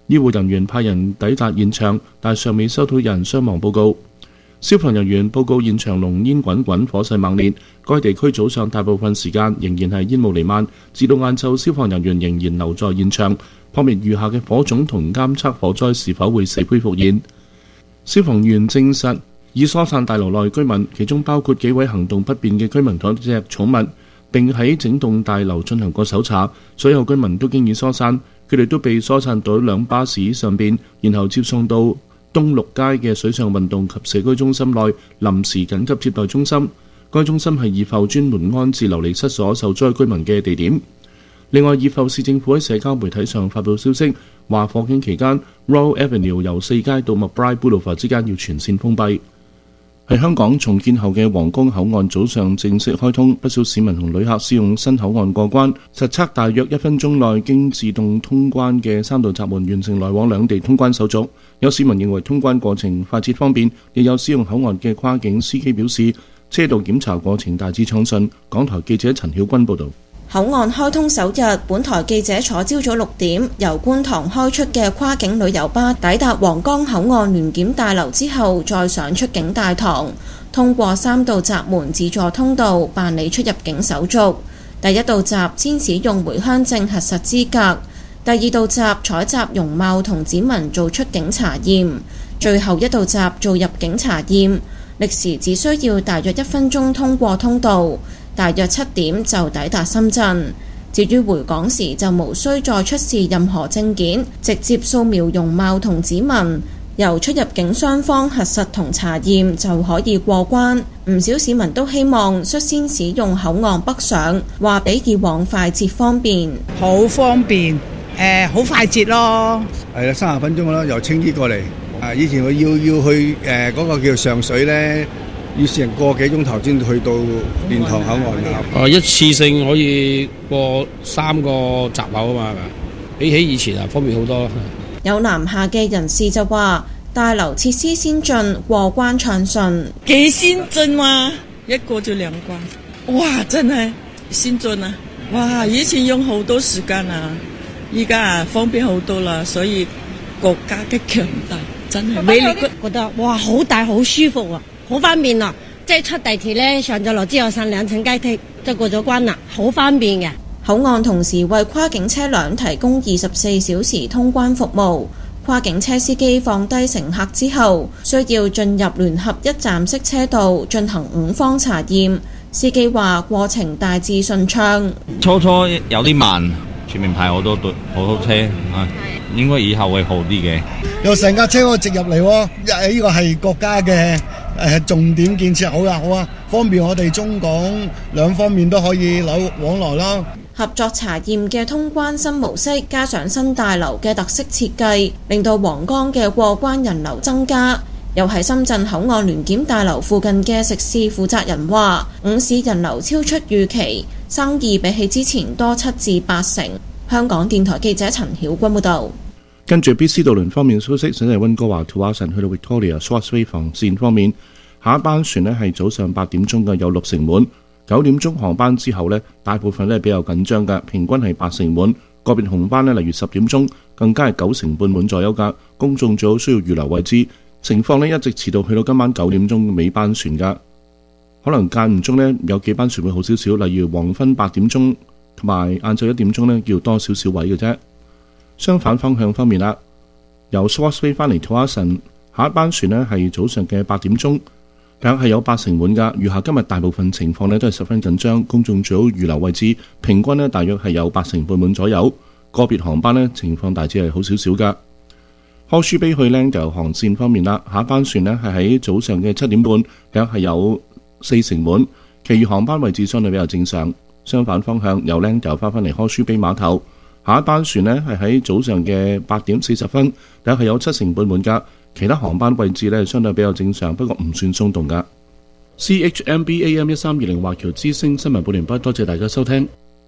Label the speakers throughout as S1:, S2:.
S1: 醫護人員派人抵達現場，但尚未收到有人傷亡報告。消防人員報告現場濃煙滾滾，火勢猛烈。該地區早上大部分時間仍然係煙霧彌漫，至到晏晝，消防人員仍然留在現場，撲滅餘下嘅火種同監測火災是否會死灰復燃。消防員證實已疏散大樓內居民，其中包括幾位行動不便嘅居民同一隻寵物，並喺整棟大樓進行過搜查。所有居民都經已疏散，佢哋都被疏散到兩巴士上邊，然後接送到東六街嘅水上運動及社區中心內臨時緊急接待中心。該中心係怡浮專門安置流離失所受災居民嘅地點。另外，怡浮市政府喺社交媒體上發布消息，話火警期間 Royal Avenue 由四街到 McBride Boulevard 之間要全線封閉。喺香港重建後嘅皇崗口岸早上正式開通，不少市民同旅客使用新口岸過關，實測大約1分鐘內經自動通關嘅3道閘門完成來往兩地通關手續。有市民認為通關過程快捷方便，亦有使用口岸嘅跨境司機表示車道檢查過程大致暢順。港台記者陳曉君報導。
S2: 口岸開通首日，本台記者坐朝早6點由觀塘開出嘅跨境旅遊巴抵達皇崗口岸聯檢大樓之後，再上出境大堂，通過3道閘門自助通道辦理出入境手續。第1道閘先使用回鄉證核實資格，第2道閘採集容貌同指紋做出境查驗，最後1道閘做入境查驗，歷時只需要大約1分鐘通過通道。大約7點就抵達深圳。至於回港時就無需再出示任何證件，直接掃描容貌同指紋，由出入境雙方核實同查驗就可以過關。唔少市民都希望率先使用口岸北上，話比以往快捷方便。
S3: 好方便，好快捷咯。
S4: 係啦，30分鐘啦，由青衣過嚟。以前我要去嗰個叫上水呢，要成個幾鐘頭先去到蓮塘口岸。
S5: 一次性可以過3個閘口啊嘛，比起以前方便好多。
S2: 有南下嘅人士就話，大樓設施先進，過關暢順。
S6: 幾先進嘛，一過就2關，哇！真係先進啊！哇！以前用好多時間啊，依家方便好多啦，所以國家嘅強大真係魅力。
S7: 覺得哇，好大好舒服啊！好方便啊！即係出地鐵呢，上咗樓之後上2層階梯就過咗關啦，好方便嘅。
S2: 口岸同時為跨境車輛提供24小時通關服務。跨境車司機放低乘客之後，需要進入聯合一站式車道進行5方查驗。司機話過程大致順暢。
S8: 初初有啲慢，前面排好多車啊，應該以後會好啲嘅。
S9: 有成架車可以直入嚟喎，呢個係國家嘅重點建設，好啊好啊，方便我哋中港兩方面都可以往來啦。
S2: 合作查驗嘅通關新模式，加上新大樓嘅特色設計，令到皇崗嘅過關人流增加。又喺深圳口岸聯檢大樓附近嘅食肆負責人話，午市人流超出預期，生意比起之前多7至8成。香港電台記者陳曉君報導。
S1: 跟住 BC 渡輪方面消息，想係溫哥華土話神去到 Victoria Swansea 防線方面，下一班船呢係早上8點鐘嘅，有6成滿。9點鐘航班之後呢，大部分呢比較緊張㗎，平均係8成滿。個別紅班呢，例如10點鐘，更加係9成半滿左右㗎。公眾最好需要預留位置。情況呢一直遲到去到今晚9點鐘尾班船㗎。可能間唔中呢，有幾班船會好少少，例如黃昏8點鐘同埋晏晝1點鐘呢，要多少少位嘅啫。相反方向方面啦，由 Swansea 翻嚟土話神，下一班船呢係早上嘅8點鐘。大約係有8成滿㗎，餘下今日大部分情況呢都係十分緊張，公眾最好預留位置。平均呢大約係有8成半滿左右，個別航班呢情況大致係好少少㗎。柯舒比去 Langdale 航線方面啦，下一班船呢係喺早上嘅7點半，大約係有4成滿，其餘航班位置相對比較正常。相反方向由 Langdale 翻返嚟柯舒比碼頭，下一班船呢係喺早上嘅8點40分，大約係有7成半滿㗎。其他航班位置呢相對比較正常，不過唔算鬆動㗎。CHMB AM 1320華僑之聲新聞報完畢，多謝大家收聽。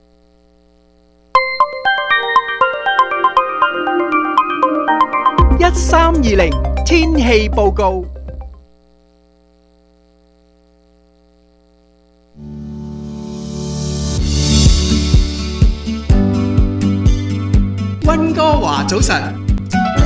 S10: 1320天氣報告。溫哥華早晨。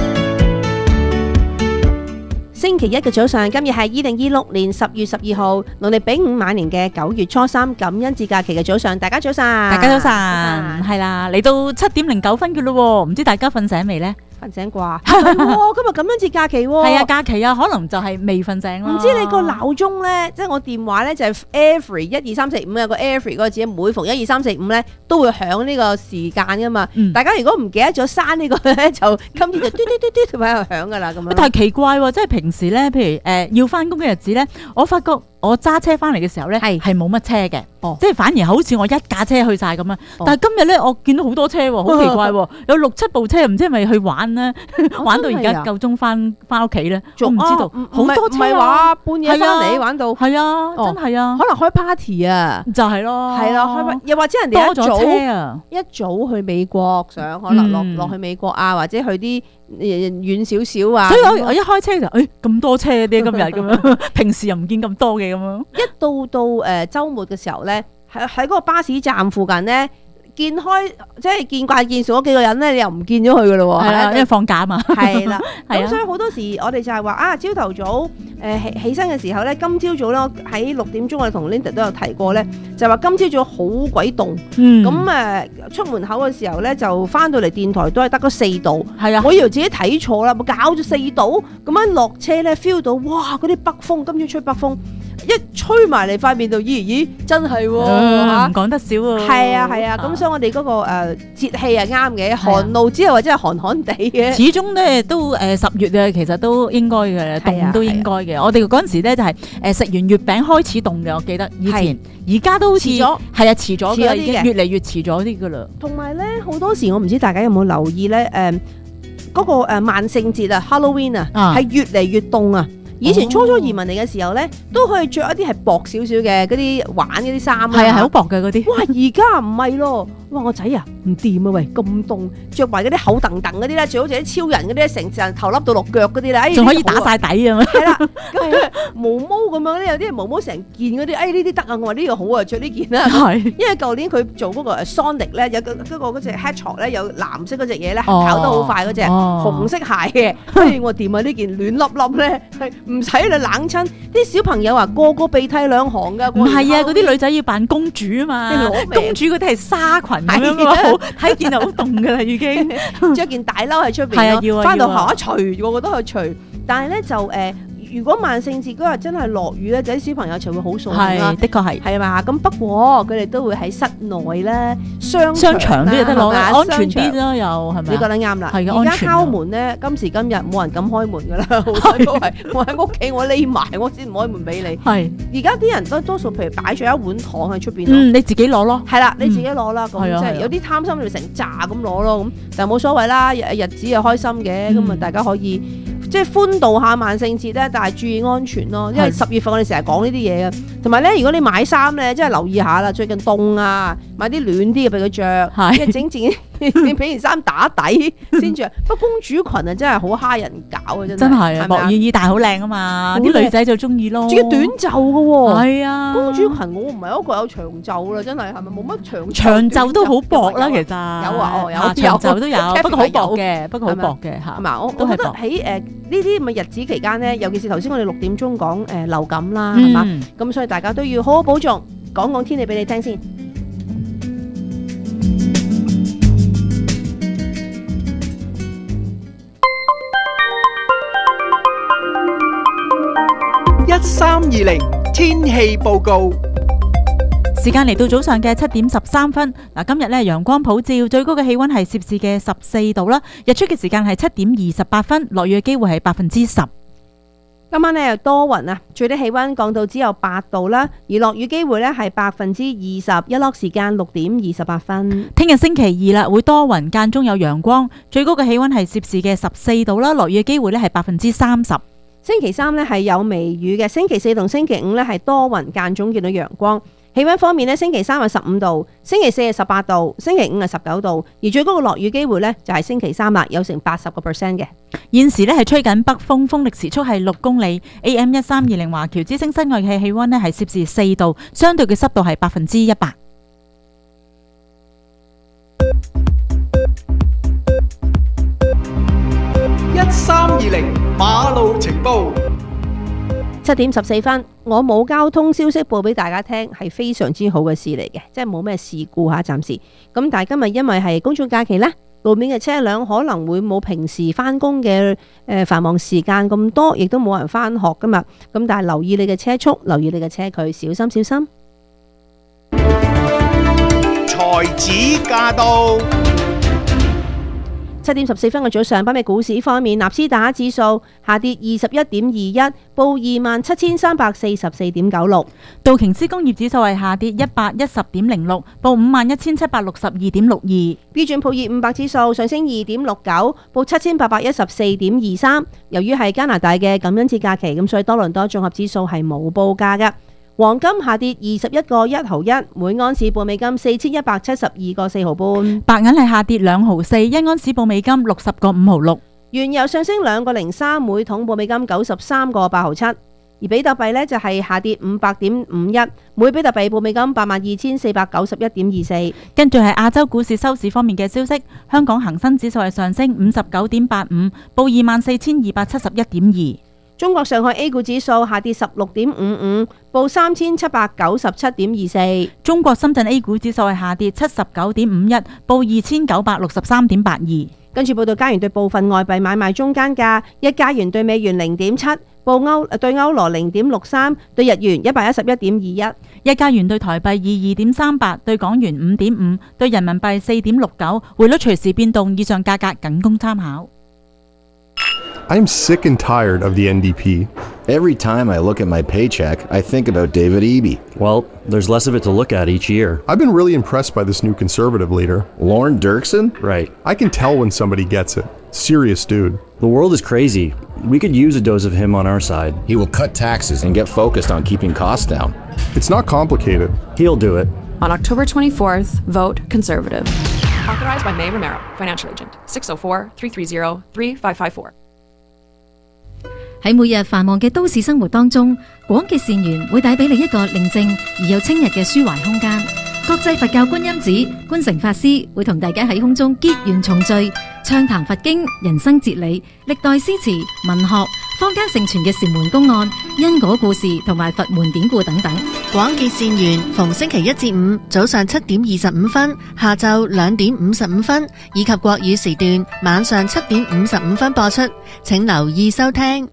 S11: 星期一嘅早上，今日係2026年10月12號，農曆丙午晚年嘅9月初3，感恩節假期嘅早上，大家早晨，
S12: 大家早晨，係啦，嚟到7點09分嘅咯，唔知大家瞓醒未呢？
S11: 瞓醒啩？係喎，今日感恩節假期喎。
S12: 係啊，假期啊，可能就係未瞓醒啦。
S11: 唔知你個鬧鐘咧，即係我電話咧就係 every 1 2 3 4 5有個 every 嗰個字，每逢1 2 3 4 5咧都會響呢個時間噶嘛。大家如果唔記得咗刪呢個咧，就今次就嘟嘟嘟嘟咁喺度響噶啦咁樣。
S12: 但係奇怪喎，即係平時咧，譬如要翻工嘅日子咧，我發覺我揸車翻嚟嘅時候咧係冇乜車嘅，即係反而好似我一架車去晒咁樣。但係今日咧，我見到好多車喎，好奇怪喎，有6、7部車，唔知係咪去玩咧？玩到而家夠鐘翻屋企咧，我唔知道。好多車，唔係話半夜翻嚟玩到，係啊，真係啊，
S11: 可能開 party 啊，
S12: 就係咯，
S11: 係啦，開又或者人哋一早去美國上，可能落去美國啊，或者去啲遠少少啊。
S12: 所以我一開車就咁多車啲今日咁樣，平時又唔見咁多嘅咁樣。
S11: 一到週末嘅時候咧，喺嗰個巴士站附近咧。見開即係見慣見熟嗰幾個人咧，你又唔見咗佢噶咯喎，係啦，因
S12: 為放假嘛。
S11: 係啦，咁所以好多時我哋就係話啊，朝頭早起身嘅時候咧，今朝早咧喺6點鐘我哋同 Linda 都有提過咧，就話今朝早好鬼凍，咁出門口嘅時候咧就翻到嚟電台都係得嗰4度，係啊，我以為自己睇錯啦，冇搞咗4度，咁樣落車咧 feel 到哇嗰啲北風，今朝吹北風。一吹埋嚟塊面度，咦，真係喎，
S12: 唔講得少喎。
S11: 係啊，咁所以我哋嗰個節氣係啱嘅，寒露之後或者係寒寒地嘅。
S12: 始終咧都10月啊，其實都應該嘅，凍都應該嘅。我哋嗰陣時咧就係食完月餅開始凍嘅，我記得以前。而家都好似係啊，遲咗嘅，已經越嚟越遲咗啲噶啦。
S11: 同埋咧，好多時我唔知大家有冇留意咧，嗰個萬聖節啊 ，Halloween 啊，係越嚟越凍啊。以前初移民嚟嘅時候咧，都可以着一啲係薄少少嘅嗰啲玩嗰啲衫啊，
S12: 係啊，係好薄嘅嗰啲。
S11: 哇！而家唔係咯，哇！我仔啊，唔掂啊喂，咁凍，着埋嗰啲厚蹬蹬嗰啲咧，最好似啲超人嗰啲，成隻頭笠到落腳嗰啲咧，
S12: 仲可以打晒底啊！
S11: 係啦，咁毛毛咁樣咧，有啲毛毛成件嗰啲，呢啲得啊！我話呢個好啊，着呢件啦。係，因為舊年佢做嗰個 Sonic 咧，有嗰隻 Hedgehog 咧，有藍色嗰隻嘢咧，跑得好快嗰隻，紅色鞋嘅，所以我掂啊！呢件暖粒粒咧係。唔使你冷親，啲小朋友啊個個鼻涕兩行噶。
S12: 唔係啊，嗰啲女仔要扮公主啊嘛，公主嗰啲係紗裙咁樣啊，睇見就好凍噶啦已經，
S11: 着件大褸喺出邊咯，翻到下一除，個個都去除，但係咧就如果萬聖節嗰日真係落雨咧，就啲小朋友就會好掃興啦。
S12: 的確係
S11: 嘛？咁不過佢哋都會喺室內咧，商
S12: 場都有得攞，安全啲咯，又係咪？
S11: 你覺得啱啦。而家敲門咧，今時今日冇人敢開門噶啦，好多都係我喺屋企，我匿埋，我先唔開門俾你。係而家啲人都多數譬如擺咗一碗糖喺出邊，
S12: 你自己攞咯。
S11: 係啦，你自己攞啦。咁即係有啲貪心，就成紮咁攞咯。咁但係冇所謂啦，日子又開心嘅，咁啊大家可以。即係歡度下萬聖節咧，但係注意安全咯。因為10月份我哋成日講呢啲嘢嘅，同埋咧，如果你買衫咧，真係留意下啦。最近凍啊，買啲暖啲嘅俾佢着，即係整自己俾件衫打底先着。不過公主裙啊，真係好蝦人搞啊，真係啊，
S12: 莫願意，但係好靚啊嘛，啲女仔就中意咯。
S11: 仲要短袖嘅喎，
S12: 係啊，
S11: 公主裙我唔係一個有長袖啦，真係係咪冇乜
S12: 長袖都好薄啦，其實
S11: 有啊，有
S12: 長袖都有，不過好薄嘅，係
S11: 嘛？我覺得喺呢啲咁嘅日子期間咧，尤其是頭先我哋6點鐘講流感啦，係嘛？咁所以大家都要好好保重。講天氣俾你聽先。
S10: 1320天氣報告。
S12: 時間嚟到早上嘅7點13分。嗱，今日咧陽光普照，最高嘅氣溫係攝氏嘅14度啦。日出嘅時間係7點28分，落雨嘅機會係10%。
S11: 今晚咧又多雲啊，最低氣溫降到只有8度啦，而落雨機會咧係20%，日落時間6點28分。
S12: 聽日星期二啦，會多雲間中有陽光，最高嘅氣溫係攝氏嘅14度啦，落雨嘅機會咧係30%。
S11: 星期三咧係有微雨嘅，星期四同星期五咧係多雲間中見到陽光。氣溫方面咧，星期三係15度，星期四係18度，星期五係19度，而最高嘅落雨機會咧就係星期三啦，有成80%嘅。
S12: 現時咧係吹緊北風，風力時速係6公里。AM1320華僑之聲室外嘅氣溫咧係攝氏4度，相對嘅濕度係100%。
S10: 1320馬路情報。
S11: 7點14分，我冇交通消息報俾大家聽，係非常之好嘅事嚟嘅，即係冇咩事故嚇，暫時。咁但係今日因為係公眾假期呢，路面嘅車輛可能會冇平時返工嘅繁忙時間咁多，亦都冇人返學噶嘛。咁但係留意你嘅車速，留意你嘅車距，小心小心。
S10: 才子駕到
S11: 7點14分嘅早上，北美股市方面，納斯達克指數下跌21.21，報27,344.96；
S12: 道瓊斯工業指數係下跌110.06，報51,762.62；
S11: 標準普爾500指數上升2.69，報7,814.23。由於係加拿大嘅感恩節假期，咁所以多倫多綜合指數係冇報價㗎。黃金下跌21個1毫1，每盎司報美金4172個4毫半。
S12: 白銀係下跌2毫4，一盎司報美金60個5毫6。
S11: 原油上升2個03，每桶報美金93個8毫7。而比特幣呢就係下跌500.51，每比特幣報美金82,491.24。
S12: 跟住係亞洲股市收市方面嘅消息，香港恒生指數係上升59.85，報24,271.2。
S11: 中國上海 A 股指數下跌16.55，報3,797.24。
S12: 中國深圳 A 股指數係下跌79.51，報2,963.82。
S11: 跟住報道加元對部分外幣買賣中間價：一加元對美元0.7，對歐羅0.63，對日元111.21；
S12: 一加元對台幣22.38，對港元5.5，對人民幣4.69。匯率隨時變動，以上價格僅供參考。
S13: I'm sick and tired of the NDP.
S14: Every time I look at my paycheck, I think about David Eby.
S15: Well, there's less of it to look at each year.
S13: I've been really impressed by this new conservative leader.
S14: Lorne Dirksen?
S15: Right.
S13: I can tell when somebody gets it. Serious dude.
S15: The world is crazy. We could use a dose of him on our side.
S14: He will cut taxes and get focused on keeping costs down.
S13: It's not complicated.
S15: He'll do it.
S16: On October 24th, vote Conservative. Authorized by May Romero, Financial Agent. 604-330-3554.
S17: 喺每日繁忙嘅都市生活當中，廣嘅善緣會帶俾你一個寧靜而又清逸嘅抒懷空間。國際佛教觀音寺觀誠法師會同大家喺空中結緣重聚，暢談佛經、人生哲理、歷代詩詞、文學、坊間盛傳嘅禪門公案、因果故事同埋佛門典故等等。
S18: 廣結善緣逢星期一至五早上7點25分、下晝2點55分，以及國語時段晚上7點55分播出，請留意收聽。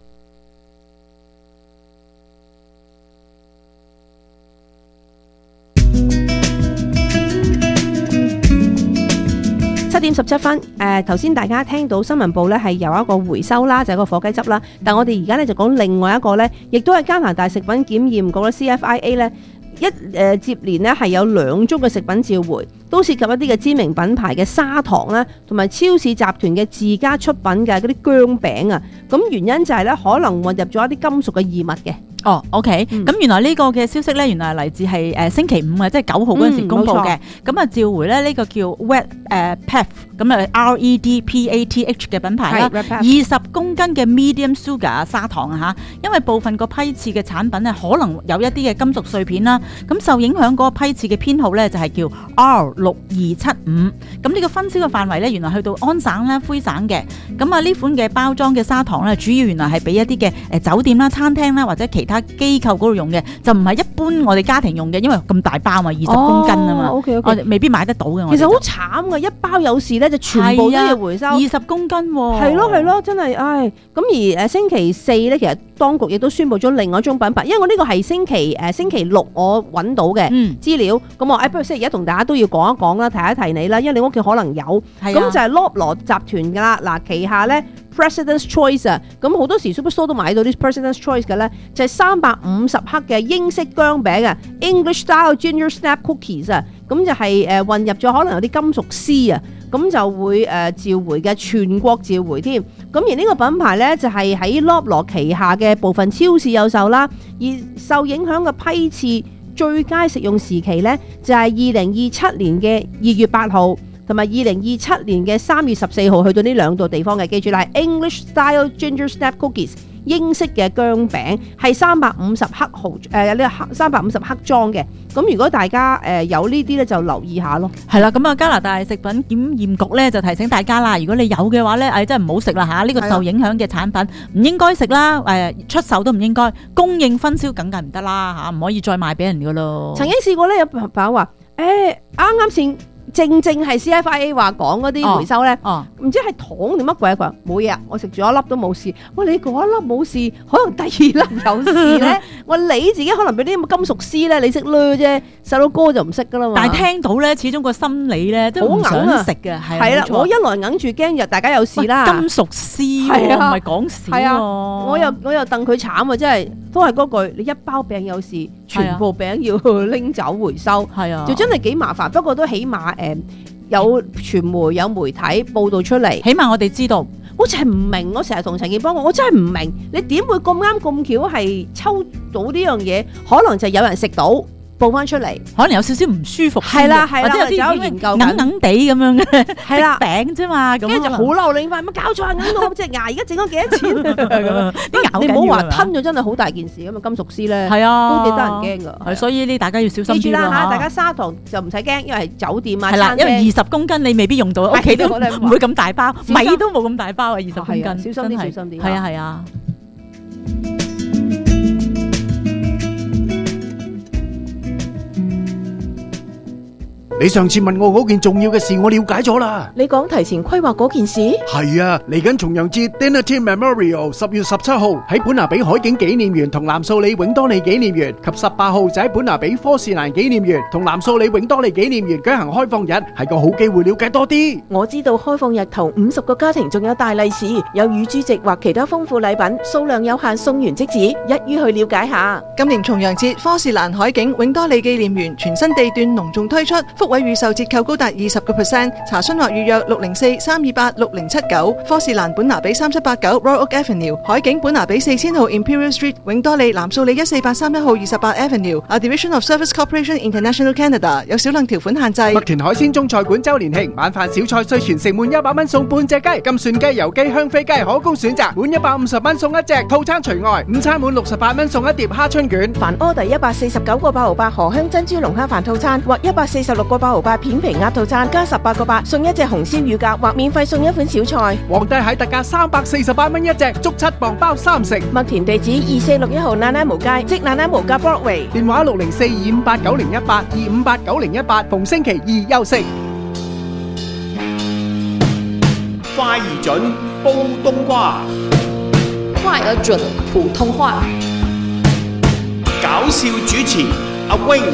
S11: 7點17分，頭先大家聽到新聞部咧係有一個回收啦，就係個火雞汁啦。但我哋而家咧就講另外一個咧，亦都係加拿大食品檢驗局咧 CFIA 咧接連咧係有2宗嘅食品召回，都涉及一啲嘅知名品牌嘅砂糖啦，同埋超市集團嘅自家出品嘅嗰啲薑餅啊。咁原因就係咧可能混入咗一啲金屬嘅異物嘅。
S12: 哦 ，OK，咁原來呢個嘅消息咧，原來係嚟自係星期5啊，即係9號嗰陣時公佈嘅。咁啊召回咧呢個叫 Redpath， 咁啊 REDPATH 嘅品牌啦，20公斤嘅 medium sugar 砂糖啊嚇，因為部分個批次嘅產品咧可能有一啲嘅金屬碎片啦，咁受影響嗰個批次嘅編號咧就係叫 R6275。咁呢個分銷嘅範圍咧，原來去到安省啦、魁省嘅。咁啊呢款嘅包裝嘅砂糖咧，主要原來係俾一啲嘅酒店啦、餐廳啦或者其他機構嗰度用嘅，就唔係一般我哋家庭用嘅，因為咁大包嘛，20公斤啊嘛，我哋未必買得到嘅。
S11: 其實好慘噶，一包有事咧就全部都要回收
S12: ，20公斤喎。
S11: 係咯，真係唉。咁而星期4咧，其實當局亦都宣布咗另外一種品牌，因為我呢個係星期6我揾到嘅資料，咁我不如星期一同大家都要講一講啦，提一提你啦，因為你屋企可能有，咁就係 Loblaw 集團噶啦，嗱旗下咧 President's Choice 啊，咁好多時 Superstore 都買到啲 President's Choice 嘅咧，就係350克嘅英式薑餅啊 ，English Style Ginger Snap Cookies 啊，咁就係混入咗可能有啲金屬絲啊，咁就會召回嘅，全國召回添。咁而呢個品牌咧就係喺 Loblaw 旗下嘅部分超市有售啦，而受影響嘅批次最佳食用時期咧就係2027年嘅2月8號。同同埋2027年嘅3月14號去到呢兩度地方嘅，記住啦，係 English Style Ginger Snap Cookies。英式嘅薑餅係350克350克裝嘅，咁如果大家有呢啲咧就留意下咯。
S12: 係啦，咁啊加拿大食品檢驗局咧就提醒大家啦，如果你有嘅話咧，真係唔好食啦嚇，呢個受影響嘅產品唔應該食啦，出售都唔應該，供應分銷梗係唔得啦嚇，唔可以再賣俾人噶咯。
S11: 曾經試過咧，有朋友話啱先。正係 CFIA 話講嗰啲回收咧，唔知係糖定乜鬼，佢話冇嘢，我食咗一粒都冇事。喂，你嗰一粒冇事，可能第二粒有事咧。我你自己可能俾啲咁嘅金屬絲咧，你識掠啫，細佬哥就唔識噶啦嘛。
S12: 但係聽到咧，始終個心理咧都唔想食嘅，
S11: 係啦。我一來硬住驚大家有事啦。
S12: 金屬絲喎，唔係講笑喎。
S11: 我又戥佢慘啊，真係都係嗰句，你一包餅有事，全部餅要拎走回收，係啊，就真係幾麻煩。不過都起碼。有傳媒有媒體報道出嚟，
S12: 起碼我哋知道。
S11: 我就係唔明，我成日同陳健幫我真係唔明，你點會咁啱咁巧係抽到呢樣嘢？可能就有人食到。報翻出嚟，
S12: 可能有少少唔舒服，
S11: 係啦，
S12: 或者有啲
S11: 研究
S12: 硬硬地咁樣嘅，
S11: 係啦
S12: 餅啫嘛，
S11: 跟住就好嬲你塊乜搞錯啊！硬到隻牙而家整咗幾多錢？啲
S12: 牙
S11: 你唔好話吞咗真係好大件事咁啊！金屬絲咧，
S12: 係啊，
S11: 都幾得人驚㗎。
S12: 係，所以呢大家要小心啲
S11: 記住啦嚇，大家砂糖就唔使驚，因為係酒店啊，
S12: 係啦，因為20公斤你未必用到，屋企都唔會咁大包，米都冇咁大包啊，20公斤，
S11: 小心啲，小心啲。
S12: 係啊，係啊。
S19: 你上次問我嗰件重要嘅事，我了解咗啦。
S20: 你講提前規劃嗰件事？
S19: 係啊，嚟緊重陽節 Dinner Team Memorial 10月17號喺本拿比海景紀念園同藍素里永多利紀念園，及18號就喺本拿比科士蘭紀念園同藍素里永多利紀念園舉行開放日，係個好機會了解多啲。
S20: 我知道開放日頭50個家庭仲有大利是，有乳豬席或其他豐富禮品，數量有限，送完即止，一於去了解下。
S21: 今年重陽節科士蘭海景永多利紀念園全新地段隆重推出，福位預售折扣高達20%，查詢或預約604-328-6079，科士蘭本拿比3789 Royal Oak Avenue， 海景本拿比4000號 Imperial Street， 永多利藍素里14831號28 Avenue，A Division of Service Corporation International Canada， 有少量條款限制。
S19: 麥田海鮮中菜館周年慶，晚飯小菜稅全城滿100蚊送半隻雞，金蒜雞、油雞、香飛雞可供選擇，滿150蚊送一隻，套餐除外，午餐滿68蚊送一碟蝦春卷。
S20: 凡order 149個8毫8河香珍珠龍蝦飯套餐或146個8毫8片皮鴨套餐加18個8送一隻紅燒乳鴿或免費送一款小菜。
S19: 皇帝蟹特價348蚊一隻，足7磅包3成。
S20: 麥田地址2461號那拉無街，即那拉無街 Broadway。
S19: 電話604-258-9018 258-9018，逢星期二休息。
S10: 快而準，煲冬瓜。
S16: 快而準，普通話。
S10: 搞笑主持阿 Wing。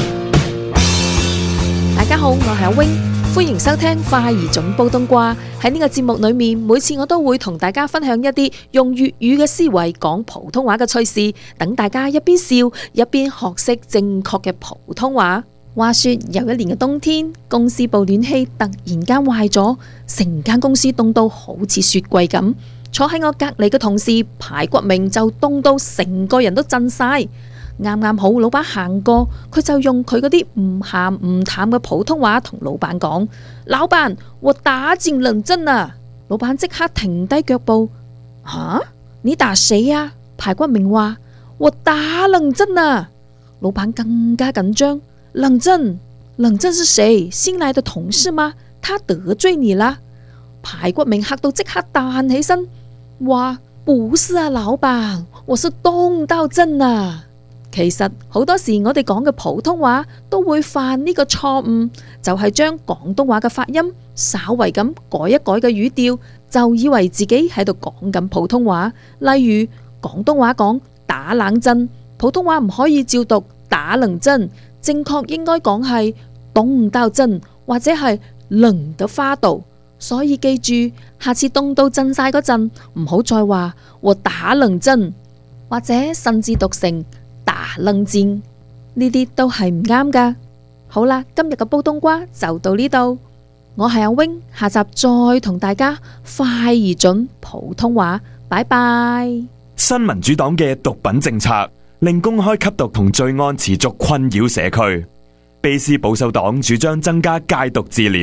S16: 大家好，我係阿 Wing，歡迎收聽快而準煲冬瓜。喺呢個節目裏面，每次我都會同大家分享一啲用粵語嘅思維講普通話嘅趣事，等大家一邊笑一邊學識正確嘅普通話。話說有一年嘅冬天，公司部暖氣突然間壞咗，成間公司凍到好似雪櫃咁。坐喺我隔籬嘅同事排骨明就凍到成個人都震晒。啱啱好老闆行過，佢就用佢嗰啲唔鹹唔淡嘅普通話同老闆講：老闆，我打戰冷震啊！老闆即刻停低腳步。吓？你打誰啊？排骨明話：我打冷震啊！老闆更加緊張。冷震是誰？新來的同事嗎？他得罪你啦？排骨明嚇到即刻彈起身，話：不是啊，老闆，我是凍到震啊！其實好多時我哋講嘅普通話都會犯呢個錯誤，就係將廣東話嘅發音稍為咁改一改嘅語調，就以為自己喺度講緊普通話。例如廣東話講打冷震，普通話唔可以照讀打冷震，正確應該講係凍到震或者係冷得花度。所以記住，下次凍到震晒嗰陣，唔好再話我打冷震，或者甚至讀成打冷戰，呢啲都係唔啱噶。好啦，今日嘅煲冬瓜就到呢度，我係阿 Wing，下集再同大家快而準普通話，拜拜。
S22: 新民主黨嘅毒品政策令公開吸毒同罪案持續困擾社區，卑斯保守黨主張增加戒毒治療，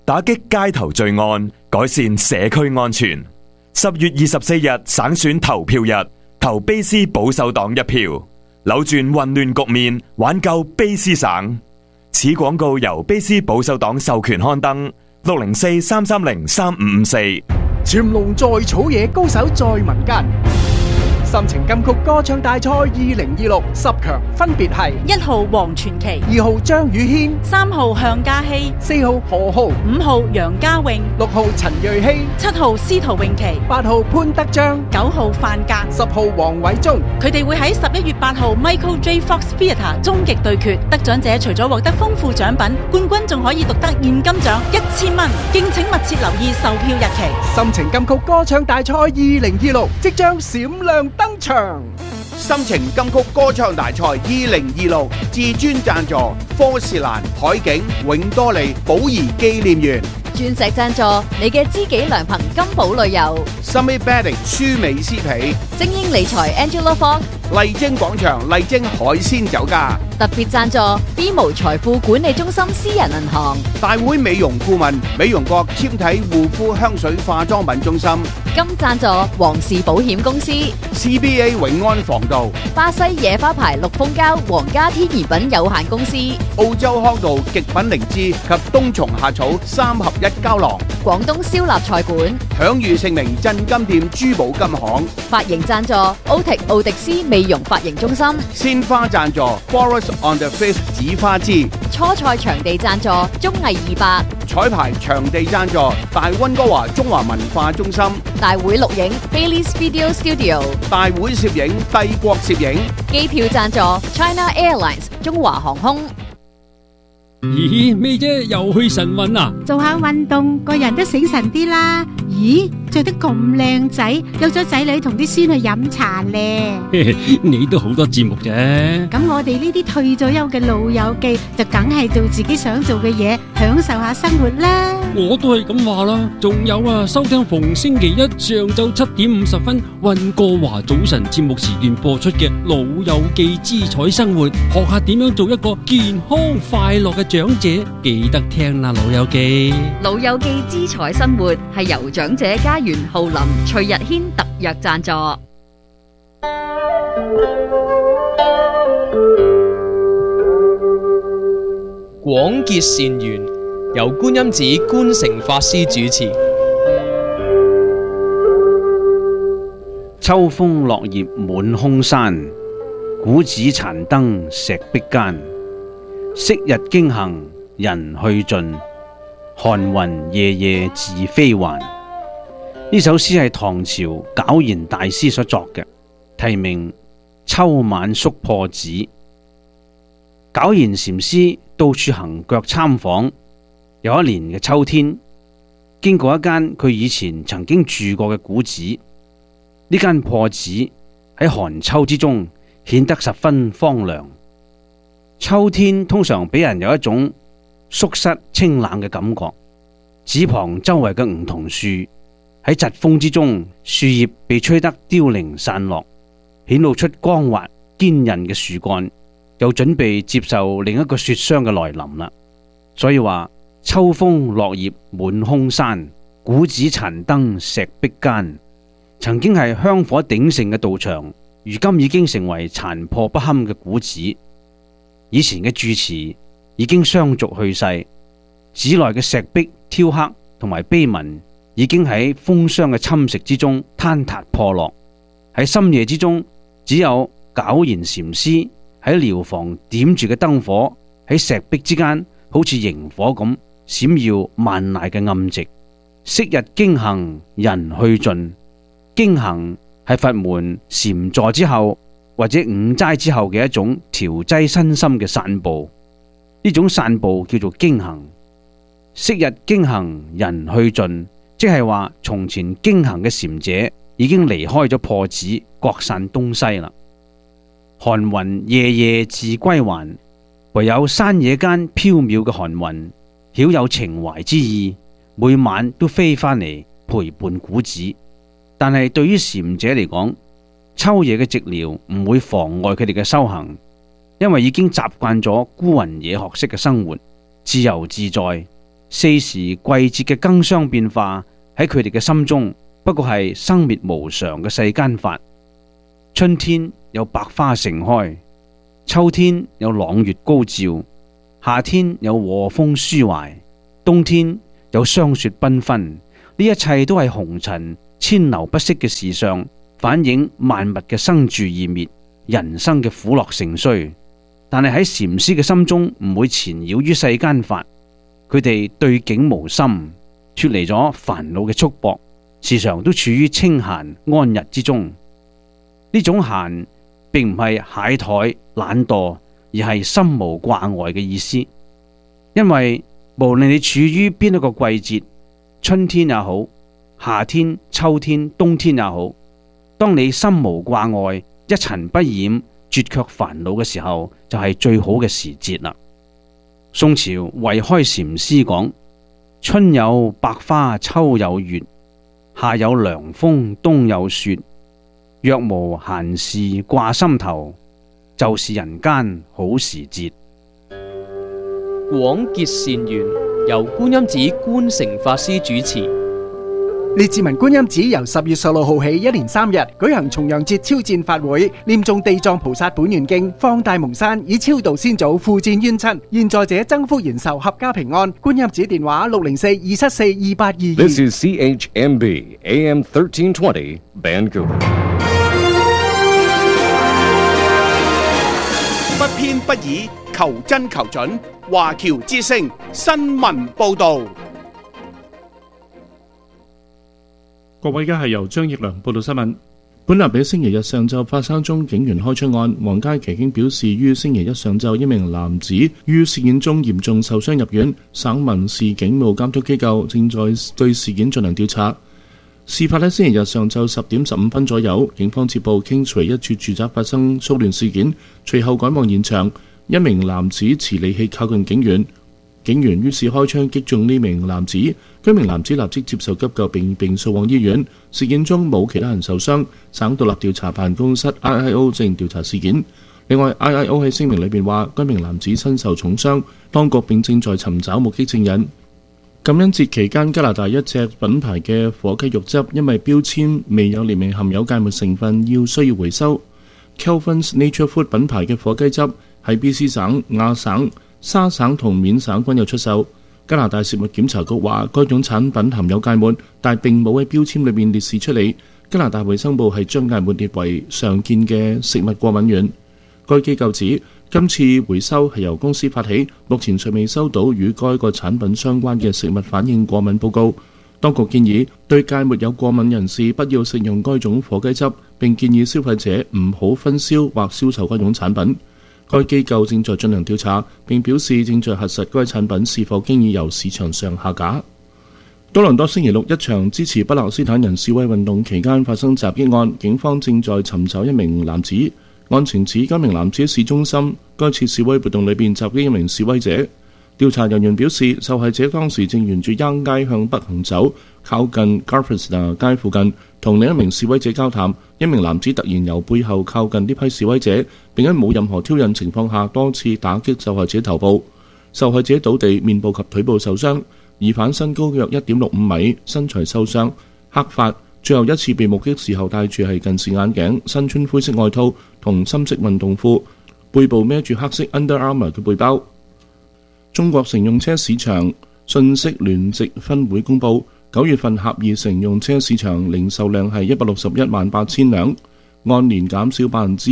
S22: 打擊街頭罪案，改善社區安全。10月24日省選投票日，投卑斯保守黨一票，扭轉混亂局面，挽救卑斯省。此廣告由卑斯保守黨授權刊登，604-330-3554。
S19: 潛龍在草野，高手在民間。心情金曲歌唱大賽2026 10強分別係
S3: 1號黃傳奇、
S19: 2號張宇軒、
S3: 3號向嘉熙、
S19: 4號何浩、
S3: 5號楊家穎、
S19: 6號陳瑞希、
S3: 7號司徒詠琪、
S19: 8號潘德章、
S3: 9號范格、
S19: 10號黃偉忠。
S3: 佢哋會喺11月8號 Michael J. Fox Theatre 終極對決，得獎者除咗獲得豐富獎品，冠軍仲可以獨得現金獎1000蚊。敬請密切留意售票日期。
S19: 心情金曲歌唱大賽2026即將閃亮登場。
S4: 心情金曲歌唱大賽2026至尊贊助科士蘭、海景、永多利、寶儀紀念園。
S23: 鑽石贊助你嘅知己良朋金寶旅遊。
S4: Summit Bedding 舒美絲皮。
S23: 精英理財 Angela Fox。
S4: 麗晶廣場麗晶海鮮酒家。
S23: 特別贊助 BMO 財富管理中心私人銀行。
S4: 大會美容顧問美容國纖體護膚香水化妝品中心。
S23: 金贊助皇士保險公司。
S4: CBA 永安防盜。
S23: 巴西野花牌綠蜂膠皇家天然品有限公司。
S4: 澳洲康道極品靈芝及冬蟲夏草3合1膠囊。
S23: 廣東燒臘菜館。
S4: 享譽盛名鎮金店珠寶金行。
S23: 髮型贊助奧迪斯美容髮型中心。
S4: 鮮花贊助 Forest on the Face 紫花枝。
S23: 初賽場地贊助綜藝200。
S4: 彩排場地贊助大溫哥華中華文化中心。
S23: 大會錄影 Bailey's Video Studio。
S4: 大會攝影帝國攝影。
S23: 機票贊助 China Airlines 中華航空。
S24: 咦，咩啫？又去晨運啊？
S25: 做下運動，個人都醒神啲啦。咦，着得咁靚仔，有咗仔女同啲孫去飲茶咧。
S24: 你都好多節目啫。
S25: 咁我哋呢啲退咗休嘅老友記，就梗係做自己想做嘅嘢，享受下生活啦。
S24: 我都係咁話啦。仲有啊，收聽逢星期一上晝7點50分溫哥華早晨節目時段播出嘅《老友記姿彩生活》，學下點樣做一個健康快樂嘅長者，記得聽啦，老友記。
S23: 老友記姿彩生活係由長者家園浩林、徐日軒特約贊助。
S26: 廣結善緣，由觀音寺觀誠法師主持。
S27: 秋風落葉滿空山，古寺殘燈石壁間。昔日經行人去盡，寒雲夜夜自飛還。呢首詩係唐朝皎然大師所作嘅，題名《秋晚宿破寺》。皎然禪師到處行腳參訪，有一年嘅秋天，經過一間佢以前曾經住過嘅古寺。呢間破寺喺寒秋之中顯得十分荒涼。秋天通常俾人有一種肅室清冷嘅感覺，寺旁周圍嘅梧桐樹喺疾風之中，樹葉被吹得凋零散落，顯露出光滑堅韌嘅樹幹，又準備接受另一個雪霜嘅來臨啦。所以話秋風落葉滿空山，古寺殘燈石壁間。曾經係香火鼎盛嘅道場，如今已經成為殘破不堪嘅古寺。以前嘅住持已經相續去世，寺內嘅石壁雕刻同埋碑文已經喺風霜嘅侵蝕之中坍塌破落。喺深夜之中，只有皎然禪師喺寮房點住嘅燈火，喺石壁之間好似螢火咁閃耀萬籟嘅暗寂。昔日經行人去盡，經行係佛門禪坐之後或者午齋之後嘅一種調劑身心嘅散步，呢種散步叫做經行。昔日經行人去盡，即係話從前經行嘅禪者已經離開咗破寺，各散東西啦。寒雲夜夜自歸還，唯有山野間飄渺嘅寒雲，曉有情懷之意，每晚都飛返嚟陪伴古寺。但係對於禪者嚟講，秋夜嘅寂寥唔會妨礙佢哋嘅修行，因為已經習慣咗孤雲野學式嘅生活，自由自在， 四時季節嘅更相變化喺佢哋嘅心中，不過係生滅無常嘅世間法。春天有百花盛開，秋天有朗月高照，夏天有和風舒懷，冬天有霜雪繽紛。呢一切都係紅塵千流不息嘅事相，反映萬物嘅生住異滅，人生嘅苦樂盛衰。但係喺禪師嘅心中唔會纏繞於世間法，佢哋對境無心，脫離咗煩惱嘅束縛，時常都處於清閒安逸之中。呢種閒並唔係懈怠懶惰，而係心無掛礙嘅意思。因為無論你處於邊一個季節，春天也好，夏天、秋天、冬天也好，當你心無掛礙，一塵不染，絕卻煩惱嘅時候，就係最好嘅時節啦。宋朝慧開禪師講：春有百花，秋有月，夏有涼風，冬有雪。若無閒事掛心頭，就是人間好時節。
S26: 廣結善緣，由觀音寺觀誠法師主持。
S19: 列治文觀音寺由10月16號起1連3日舉行重陽節超薦法會，念誦地藏菩薩本願經，放大蒙山，以超度先祖，付戰冤親，現在者增福延壽，合家平安。觀音寺電話604-274-2822。
S1: This is CHMB AM 1320 Vancouver。
S4: 不偏不倚，求真求準。華僑之聲新聞報道。
S2: 各位，而家係由張奕良報道新聞。本立比星期日上晝發生宗警員開槍案，皇家騎警表示，於星期一上晝一名男子於事件中嚴重受傷入院，省民事警務監督機構正在對事件進行調查。事發喺星期日上晝10點15分左右，警方接報 Kingsway 一處住宅發生騷亂事件，隨後趕往現場，一名男子持利器靠近警員，警員於是開槍擊中呢名男子，該名男子立即接受急救並送往醫院。事件中冇其他人受傷，省獨立調查辦公室 IIO 正調查事件。另外 IIO 喺聲明裏邊話，該名男子身受重傷，當局並正在尋找目擊證人。感恩節期間，加拿大一隻品牌嘅火雞肉汁因為標籤未有列明含有芥末成分，需要回收。Kelvin's Nature Food 品牌嘅火雞汁喺 BC 省、亞省、沙省同緬省均有出售。加拿大食物檢查局話，該種產品含有芥末，但並冇喺標籤裏面列示出嚟。加拿大衛生部係將芥末列為常見嘅食物過敏源。該機構指，今次回收係由公司發起，目前尚未收到與該個產品相關嘅食物反應過敏報告。當局建議對芥末有過敏人士不要食用該種火雞汁，並建議消費者唔好分銷或銷售該種產品。該機構正在進行調查，並表示正在核實該產品是否經已由市場上下架。多倫多星期六一場支持巴勒斯坦人示威運動期間發生襲擊案，警方正在尋找一名男子。案情指該名男子喺市中心該次示威活動裏邊襲擊一名示威者。調查人員表示，受害者當時正沿住 Yonge 街向北行走，靠近 Garfesta 街附近，同另一名示威者交談。一名男子突然由背後靠近呢批示威者，並喺冇任何挑釁情況下多次打擊受害者頭部。受害者倒地，面部及腿部受傷。疑犯身高約 1.65 米，身材瘦削，黑髮。最後一次被目擊時候戴住係近視眼鏡，身穿灰色外套同深色運動褲，背部孭住黑色 Under Armour 嘅背包。中國乘用車市場信息聯席分會公佈，9月份狹義乘用車市場零售量係161萬8千輛，按年減少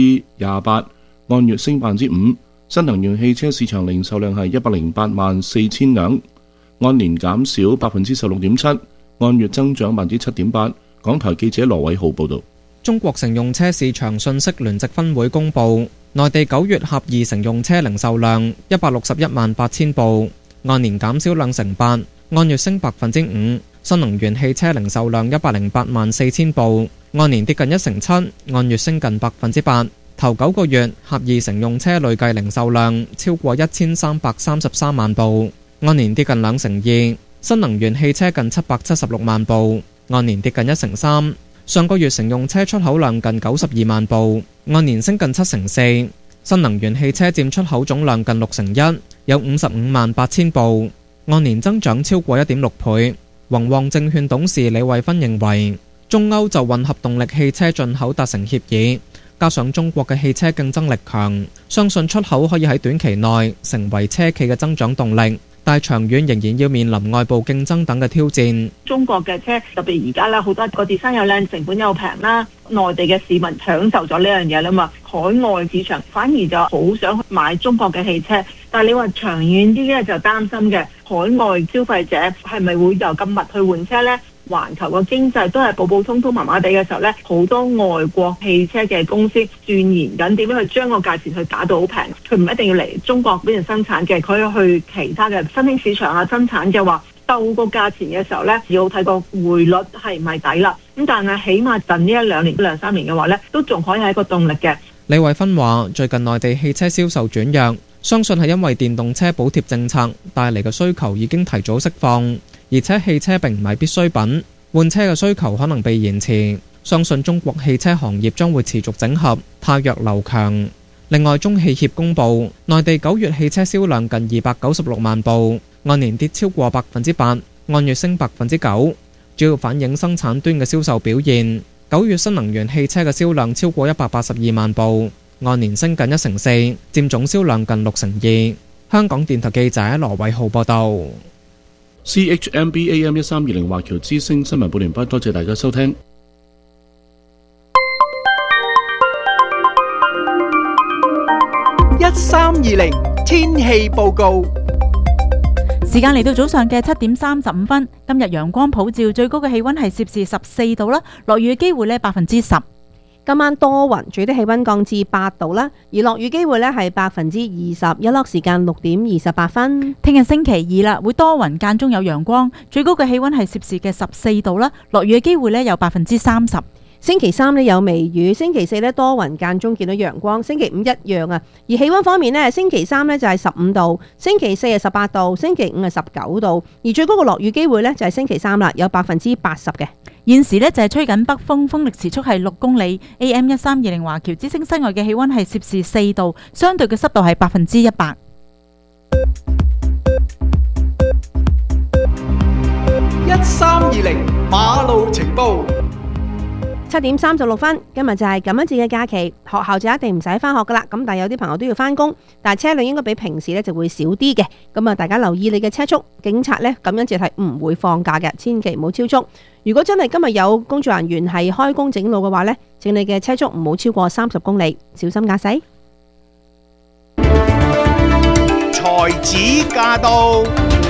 S2: 28%，按月升5%。新能源汽車市場零售量係108萬4千輛，按年減少16.7%，按月增長7.8%。港台記者羅偉浩報道。
S5: 中國乘用車市場信息聯席分會公佈，內地9月狹義乘用車零售量161萬8千部，按年減少2.8%，按月升5%。新能源汽車零售量108萬4千部，按年跌近1.7%，按月升近8%。頭9個月狹義乘用車累計零售量超過1333萬部，按年跌近2%。新能源汽車近776萬部，按年跌近1.3%。上個月乘用車出口量近92萬部，按年升近7.4%。新能源汽車佔出口總量近61%，有55萬8千部， 按年增長超過 1.6 倍。宏旺證券董事李慧芬認為，中歐就混合動力汽車進口達成協議，加上中國嘅汽車競爭力強，相信出口可以喺短期內成為車企嘅增長動力。但係長遠仍然要面臨外部競爭等嘅挑戰。
S6: 中國嘅車特別而家啦，好多個設計又靚，成本又平啦，內地嘅市民享受咗呢樣嘢啦嘛，海外市場反而就好想買中國嘅汽車。但係你話長遠啲咧，就擔心嘅海外消費者係咪會又咁密去換車呢？環球個經濟都係普普通通麻麻地嘅時候呢，好多外國汽車嘅公司鑽研緊點樣去將個價錢去打到好平，佢唔一定要嚟中國嗰邊生產嘅，佢去其他嘅新興市場啊生產嘅話，鬥個價錢嘅時候呢，要睇個匯率係咪抵啦。咁但係起碼近呢1-2年、2-3年嘅話呢，都仲可以係一個動力嘅。
S5: 李慧芬話：最近內地汽車銷售轉弱，相信係因為電動車補貼政策帶嚟嘅需求已經提早釋放。而且汽車並唔係必需品，換車嘅需求可能被延遲。相信中國汽車行業將會持續整合，汰弱留強。另外，中汽協公佈，內地9月汽車銷量近296萬部，按年跌超過8%，按月升9%，主要反映生產端嘅銷售表現。9月新能源汽車嘅銷量超過182萬部，按年升近1成4，佔總銷量近62%。香港電台記者羅偉浩報道。
S2: CHMB AM 1320華僑之聲新聞報完畢，多謝大家收聽。
S10: 1320天氣報告。
S3: 時間嚟到早上嘅7點35分，今日陽光普照，最高嘅氣溫係攝氏14度啦，落雨嘅機會呢10%。
S11: 今晚多雲，最低氣溫降至8度啦，而落雨機會呢係20%，日落時間6點28分。
S3: 聽日星期二啦，會多雲間中有陽光，最高嘅氣溫係攝氏嘅14度啦，落雨嘅機會呢有30%。
S11: 星期三呢有微雨，星期四呢多雲間中見到陽光，星期五一樣啊。而氣溫方面呢，星期三呢就係15度，星期四係18度，星期五係19度，而最高嘅落雨機會呢就係星期三啦，有80%嘅。
S3: 現時呢就係吹緊北風，風力時速係6公里。AM 1320華僑之聲室外嘅氣溫係攝氏4度，相對嘅濕度係100%。
S10: 1320馬路情報。
S11: 7點36分，今日就係感恩節嘅假期，學校就一定唔使返學噶啦。咁但係有啲朋友都要返工，但係車輛應該比平時咧就會少啲嘅。咁啊，大家留意你嘅車速。警察咧感恩節係唔會放假嘅，千祈唔好超速。如果真係今日有工作人員係開工整路嘅話咧，請你嘅車速唔好超過30公里，小心駕駛。
S4: 才子駕到。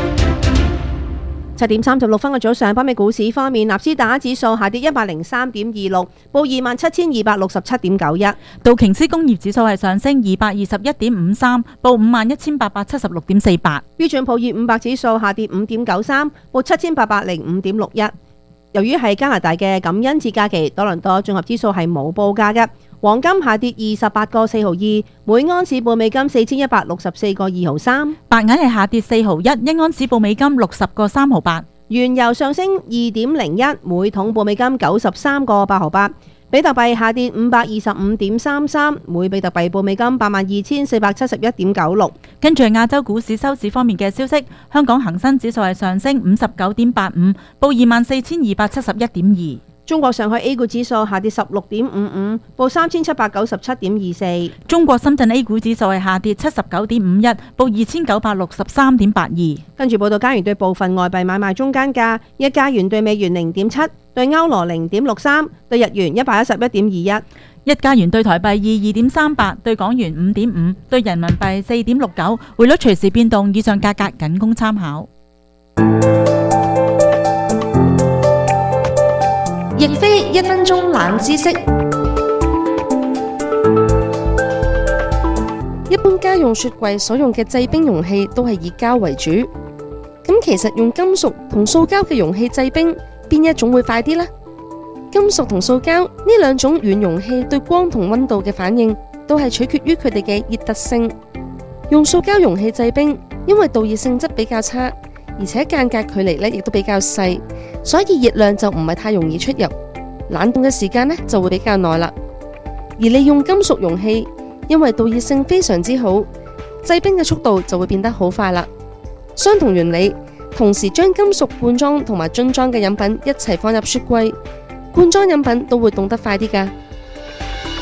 S11: 7點36分嘅早上，北美股市方面，納斯達克指數下跌103.26，報27,267.91。
S3: 道瓊斯工業指數係上升221.53，報51,876.48。
S11: 標準普爾500指數下跌5.93，報7,805.61。由於係加拿大嘅感恩節假期，多倫多綜合指數係冇報價嘅。黃金下跌28個4毫2，每安士報美金4164個2毫3。
S3: 白銀係下跌4毫1，一安士報美金60個3毫8。
S11: 原油上升2.01，每桶報美金93個8毫8。比特幣下跌525.33，每比特幣報美金82,471.96。
S3: 跟住亞洲股市收市方面嘅消息，香港恒生指數係上升59.85，報24,271.2。
S11: 中國上海 A 股指數下跌16.55，報3797.24。
S3: 中國深圳 A 股指數係下跌79.51，報2963.82。跟
S11: 住報道加元對部分外幣買賣中間價：一加元對美元0.7，對歐羅0.63，對日元111.21。
S3: 一加元對台幣22.38，對港元5.5，對人民幣4.69。匯率隨時變動，以上價格僅供參考。
S16: 亦非1分鐘冷知識。一般家用雪櫃所用嘅製冰容器都係以膠為主。咁其實用金屬同塑膠嘅容器製冰，邊一種會快啲呢？金屬同塑膠呢兩種軟容器對光同溫度嘅反應，都係取決於佢哋嘅熱特性。用塑膠容器製冰，因為導熱性質比較差，而且間隔距離亦都比較細，所以熱量就唔係太容易出入，冷凍嘅時間就會比較耐啦。而利用金屬容器，因為導熱性非常之好，製冰嘅速度就會變得好快啦。相同原理，
S7: 同時將金屬罐裝同埋樽裝嘅飲品一齊放入雪櫃，罐裝飲品都會凍得快啲㗎。